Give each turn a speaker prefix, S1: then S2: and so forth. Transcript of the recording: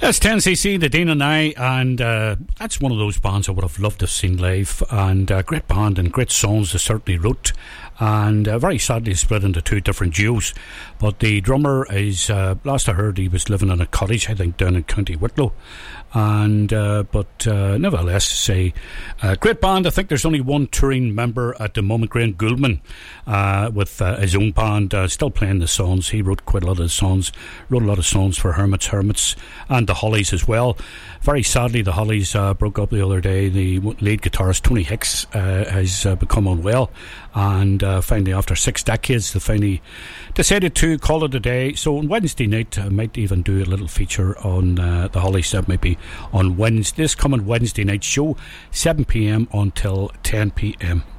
S1: That's 10cc, the Dean and I, and that's one of those bands I would have loved to have seen live, and great band and great songs they certainly wrote, and very sadly split into two different duos. But the drummer is, last I heard, he was living in a cottage, I think, down in County Wicklow, and but nevertheless, a great band. I think there's only one touring member at the moment, Graham Gouldman, with his own band, still playing the songs. He wrote quite a lot of songs, wrote a lot of songs for Hermits, and the Hollies as well. Very sadly, the Hollies broke up the other day. The lead guitarist Tony Hicks has become unwell, and finally, after 6 decades, they finally decided to call it a day. So on Wednesday night, I might even do a little feature on the Hollies. That might be on Wednesday, this coming Wednesday night show, 7 p.m. until 10 p.m.